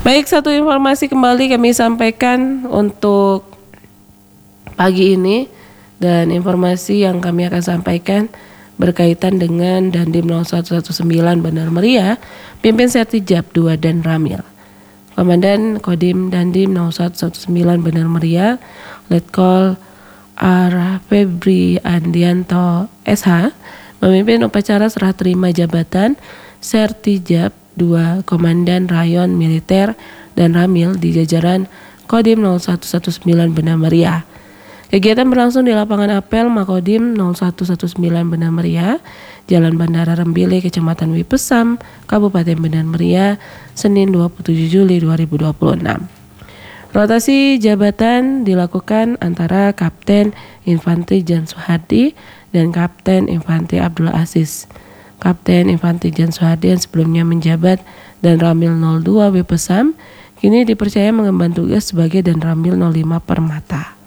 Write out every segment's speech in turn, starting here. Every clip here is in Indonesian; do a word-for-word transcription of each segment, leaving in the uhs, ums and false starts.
Baik, satu informasi kembali kami sampaikan untuk pagi ini, dan informasi yang kami akan sampaikan berkaitan dengan Dandim nol satu satu sembilan Bandar Meriah, pimpin Sertijab dua dan Ramil. Komandan Kodim Dandim nol satu satu sembilan Bandar Meriah, Letkol R. Febri Andianto S H, memimpin upacara serah terima jabatan Sertijab dua Komandan Rayon Militer dan Ramil di jajaran Kodim nol satu satu sembilan Bandar Meriah. Kegiatan berlangsung di lapangan apel Makodim nol satu satu sembilan Bandar Meriah, Jalan Bandara Rembile, Kecamatan Wipesam, Kabupaten Bandar Meriah, Senin dua puluh tujuh Juli dua ribu dua puluh enam. Rotasi jabatan dilakukan antara Kapten Infantri Jan Suhardi dan Kapten Infantri Abdullah Aziz. Kapten Infantri Jan Suhardi yang sebelumnya menjabat dan Ramil nol dua Wipesam, kini dipercaya mengemban tugas sebagai dan Ramil nol lima Permata.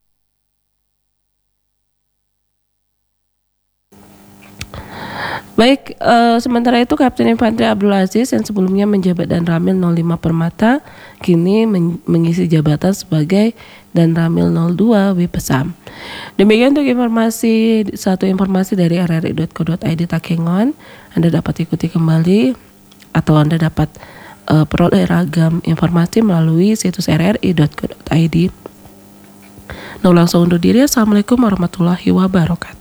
Baik, uh, sementara itu Kapten Infantri Abdullah Aziz yang sebelumnya menjabat dan Ramil nol lima Permata, kini men- mengisi jabatan sebagai dan Ramil nol dua Wipesam. Demikian untuk informasi, satu informasi dari r r i dot co dot i d Takengon. Anda dapat ikuti kembali atau Anda dapat uh, peroleh ragam informasi melalui situs r r i dot co dot i d. Nah, langsung undur diri. Assalamualaikum warahmatullahi wabarakatuh.